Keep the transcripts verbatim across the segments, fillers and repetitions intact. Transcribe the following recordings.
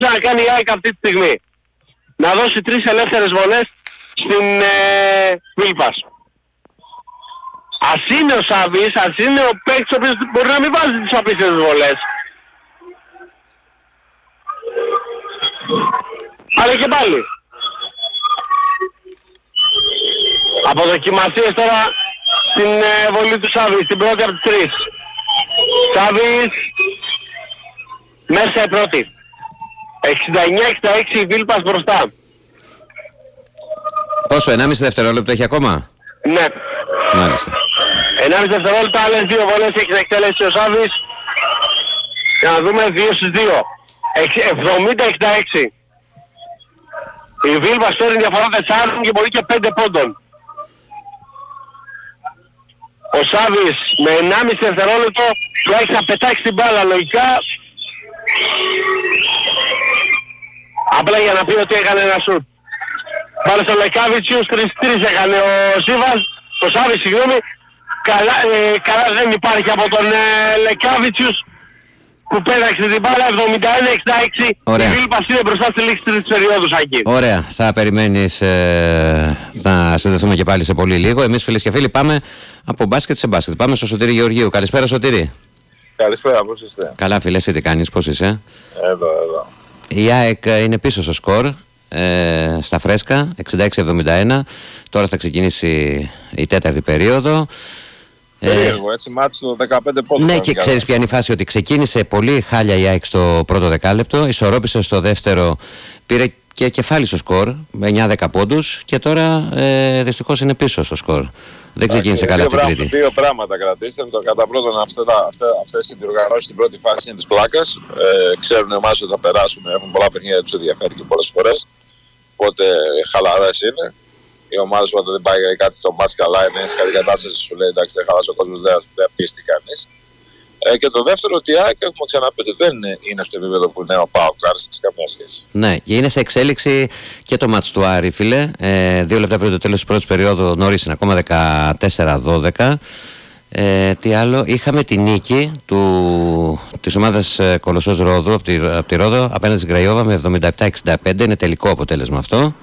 να κάνει η ΑΕΚ αυτή τη στιγμή. Να δώσει τρεις ελεύθερες βολές στην ε, Βίλπας. Ας είναι ο Σάβης, ας είναι ο παίκτης ο οποίος μπορεί να μην βάζει τις απίστευτες βολές. Αλλά και πάλι. Αποδοκιμασίες τώρα στην ε, βολή του Σάβη, στην πρώτη από τις τρεις. Σάβης μέσα η πρώτη. εξήντα εννιά εξήντα έξι η Βίλπας μπροστά. Πόσο, ενάμιση δευτερόλεπτο έχει ακόμα? Ναι. Μάλιστα. ενάμιση δευτερόλεπτα, άλλες δύο βολές έχει να εκτελέσει ο Σάβης. Για να δούμε δύο στους δύο. εβδομήντα εξήντα έξι. Η Βίλπας φέρνει διαφορά τεσσάρων και μπορεί και πέντε πόντων. Ο Σάβης με ενάμιση δευτερόλεπτο του έχει να πετάξει την μπάλα λογικά. Απλά για να πει ότι έκανε ένα σουτ. Πάλι στο Λεκάβιτσιους, τρεις τρεις έκανε ο Σίβας, ο Σάβης συγγνώμη. Καλά, ε, καλά δεν υπάρχει από τον ε, Λεκάβιτσιους που πέταξε την μπάλα. Εβδομήντα ένα εξήντα έξι. Ωραία. Η Βίλπας είναι μπροστά στη λήξη της περίοδους εκεί. Ωραία, θα περιμένεις ε, να συνδεθούμε και πάλι σε πολύ λίγο. Εμείς φίλες και φίλοι πάμε από μπάσκετ σε μπάσκετ. Πάμε στο Σωτήρη Γεωργίου. Καλησπέρα Σωτήρη. Καλησπέρα, πώς είστε? Καλά φίλε, εσύ τι κάνεις, πώς είσαι? Εδώ, εδώ. Η ΑΕΚ είναι πίσω στο σκορ, ε, στα φρέσκα, εξήντα έξι εβδομήντα ένα. Τώρα θα ξεκινήσει η τέταρτη περίοδο. Περίεργο, ε, έτσι, μάτς το δεκαπέντε πόντους. Ναι, και ξέρεις ποια είναι η φάση, ότι ξεκίνησε πολύ χάλια η ΑΕΚ στο πρώτο δεκάλεπτο, ισορρόπησε στο δεύτερο, πήρε και κεφάλι στο σκορ με εννιά δέκα πόντους και τώρα ε, δυστυχώς είναι πίσω στο σκορ. Δεν ξεκίνησε καλά την τρίτη. Δύο πράγματα κρατήστε. Το κατά πρώτον, αυτές οι διοργανώσεις στην πρώτη φάση είναι της πλάκας. Ε, ξέρουν εμάς ότι θα περάσουμε, έχουν πολλά παιχνίδια, τους ενδιαφέρει και πολλές φορές. Οπότε χαλαρές είναι. Οι ομάδες όταν δεν πάει κάτι στο μάτς καλά, δεν είναι σε καλή κατάσταση, σου λέει εντάξει, δεν χαλάσει ο κόσμος, δεν πίστη κανείς. Ε, και το δεύτερο, ότι η ΑΕΚ έχουμε ξαναπεί ότι δεν είναι στο επίπεδο που είναι ο ΠΑΟΚ, άρα σε καμία σχέση. Ναι, και είναι σε εξέλιξη και το μάτς του Άρη, φίλε. Ε, δύο λεπτά πριν το τέλος της πρώτης περίοδου, νωρίς είναι ακόμα δεκατέσσερα δώδεκα. Ε, τι άλλο, είχαμε τη νίκη του, της ομάδας ε, Κολοσσός Ρόδου από τη, από τη Ρόδο απέναντι στην Κραϊόβα με εβδομήντα επτά εξήντα πέντε. Είναι τελικό αποτέλεσμα αυτό.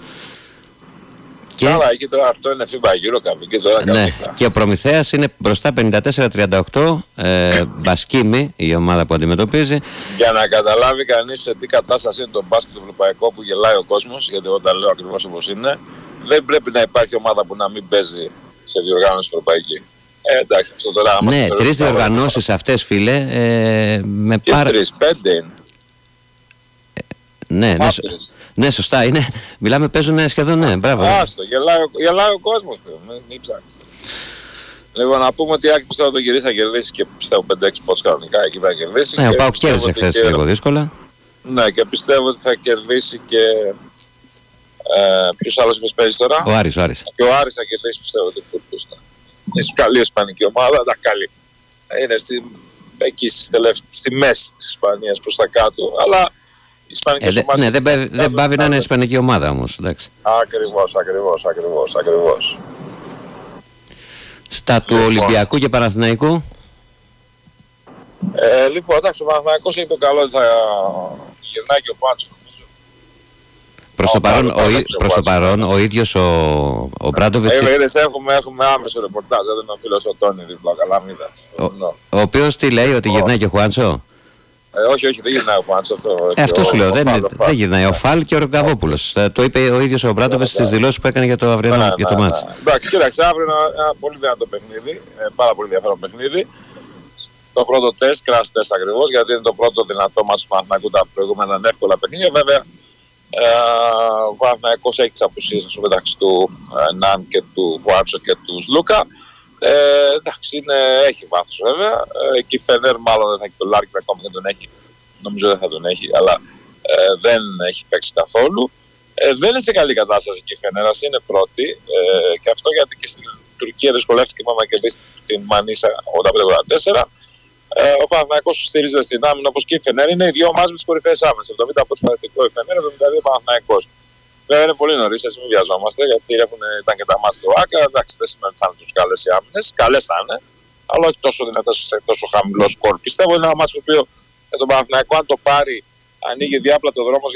Και... Καλά, εκεί τώρα αυτό είναι FIBA EuroCup και τώρα ναι, και ο Προμηθέας είναι μπροστά πενήντα τέσσερα τριάντα οκτώ. ε, Μπασκίμη η ομάδα που αντιμετωπίζει. Για να καταλάβει κανείς σε τι κατάσταση είναι το μπάσκετ του ευρωπαϊκό που γελάει ο κόσμος, γιατί εγώ τα λέω ακριβώς όπως είναι, δεν πρέπει να υπάρχει ομάδα που να μην παίζει σε διοργάνωση ευρωπαϊκή. Ε, εντάξει, αυτό τώρα... Ναι, τρεις διοργανώσεις αυτές φίλε, ε, με και πάρα... τρεις, πέντε είναι. Ναι, ναι, ναι, σωστά είναι. Μιλάμε, παίζουν σχεδόν, ναι, μπράβο. Άστο, γελάει, γελάει ο κόσμος, μην, μην ψάχνεις. Λοιπόν, να πούμε ότι η Άκη πιστεύω το γυρίσει θα κερδίσει και πιστεύω πέντε έξι πόντους κανονικά εκεί θα κερδίσει. Ναι, ο Πάοκ κέρδισε χθες και... λίγο δύσκολα. Ναι, και πιστεύω ότι θα κερδίσει και... Ε, ποιος άλλος είπες παίζει τώρα? Ο Άρης, ο Άρης. Και ο Άρης θα κερδίσει πιστεύω ότι είναι είναι καλή ισπανική ομάδα, αλλά καλή. Είναι στη, εκεί στη, στη μέση της Ισπανίας προς τα κάτω, αλλά... Ε, δε, ναι, δεν δε, δε πάβει να είναι ισπανική ομάδα όμως, εντάξει. Ακριβώς, ακριβώς, ακριβώς, ακριβώς. Στα του λοιπόν. Ολυμπιακού και Παναθηναϊκού. Ε, λοιπόν, εντάξει, ο Παναθηναϊκός έχει το καλό ότι θα γυρνάει και ο Πάτσο. Προς το, παρόν, ο, προς το παρόν, ο ίδιος ο, ο Μπράντοβιτς... Ε, είδες, έχουμε, έχουμε άμεσο ρεπορτάζ, δεν είναι ο φίλος ο Τόνι δίπλα, καλά μίδας. Ο, ο οποίος τι λέει, ότι γυρνάει και ο Χουάντσο. Ε, όχι, όχι, δεν γυρνάει ο Φάλ. Αυτό, ε, αυτό ο, σου λέω. ο δεν, Φάλ, δεν γυρνάει. Ο Φάλ και ο Ρογκαβόπουλος. Ε, το είπε ο ίδιος ο Μπράντοβιτς στις δηλώσεις που έκανε για το αυριανό ναι, για το ναι, μάτς. Ναι. Εντάξει, κοίταξε, αύριο είναι ένα, ένα πολύ δυνατό παιχνίδι. Ε, πάρα πολύ ενδιαφέρον παιχνίδι. Το πρώτο τεστ, crash test ακριβώς, γιατί είναι το πρώτο δυνατό μάτς του Παναθηναϊκού. Τα προηγούμενα είναι εύκολα παιχνίδια. Βέβαια, ε, ο Παναθηναϊκός έχει τις απουσίες μεταξύ του ε, Ναν και του Βουάτσο και του Σλούκα. Ε, εντάξει, είναι, έχει βάθος βέβαια. Ε, και η Φενέρ μάλλον δεν θα έχει τον Λάρκιν ακόμα και τον έχει. Νομίζω δεν θα τον έχει, αλλά ε, δεν έχει παίξει καθόλου. Ε, δεν είναι σε καλή κατάσταση και η Φενέρα, είναι πρώτη. Ε, και αυτό γιατί και στην Τουρκία δυσκολεύτηκε μόνο να κερδίσει την Μανίσα ογδόντα πέντε ογδόντα τέσσερα. Ε, ο Παναθηναϊκός στηρίζεται στην άμυνα όπως και η Φενέρα. Είναι οι δύο ομάδες με τις κορυφαίες άμυνες. εβδομήντα από τους Παναθηναϊκό η Φενέρα, εβδομήντα δύο ο Παναθηναϊκός. Βέβαια είναι πολύ νωρίς, έτσι μην βιαζόμαστε, γιατί έχουν, ήταν και τα μάτια του Άκα. Εντάξει, δεν σημαίνει ότι θα είναι τους καλές οι άμυνες. Καλές θα είναι, αλλά όχι τόσο δυνατές σε τόσο χαμηλό σκορ. Πιστεύω είναι ένα μάτι το οποίο για τον Παναθηναϊκό, αν το πάρει ανοίγει διάπλατο δρόμος